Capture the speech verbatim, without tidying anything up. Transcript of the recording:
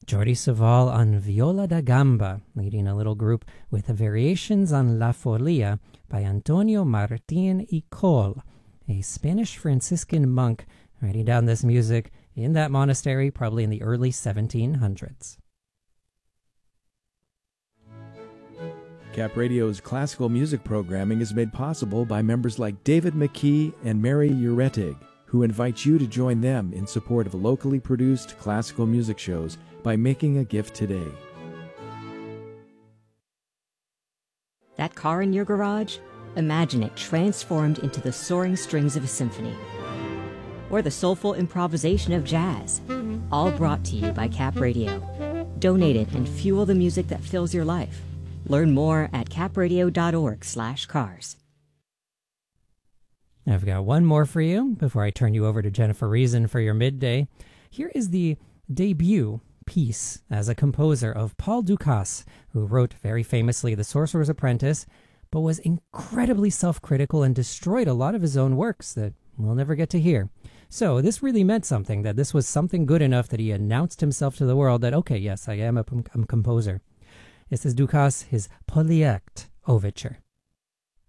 Jordi Savall on Viola da Gamba, leading a little group with the variations on La Folia by Antonio Martín y Col, a Spanish Franciscan monk writing down this music in that monastery probably in the early seventeen hundreds. Cap Radio's classical music programming is made possible by members like David McKee and Mary Uretig, who invite you to join them in support of locally produced classical music shows by making a gift today. That car in your garage? Imagine it transformed into the soaring strings of a symphony. Or the soulful improvisation of jazz. All brought to you by Cap Radio. Donate it and fuel the music that fills your life. Learn more at capradio.org slash cars. I've got one more for you before I turn you over to Jennifer Reason for your midday. Here is the debut piece as a composer of Paul Dukas, who wrote very famously The Sorcerer's Apprentice, but was incredibly self-critical and destroyed a lot of his own works that we'll never get to hear. So this really meant something, that this was something good enough that he announced himself to the world that, okay, yes, I am a, a composer. This is Dukas, his Polyakt Overture.